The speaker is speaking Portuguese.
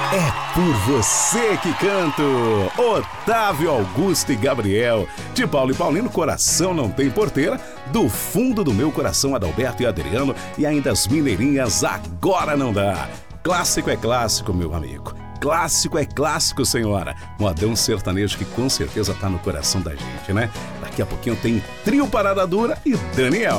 É por você que canto. Otávio, Augusto e Gabriel. De Paulo e Paulino, Coração Não Tem Porteira. Do fundo do meu coração, Adalberto e Adriano. E ainda as mineirinhas, Agora Não Dá. Clássico é clássico, meu amigo. Clássico é clássico, senhora. Modão sertanejo que com certeza tá no coração da gente, né? Daqui a pouquinho tem Trio Parada Dura e Daniel.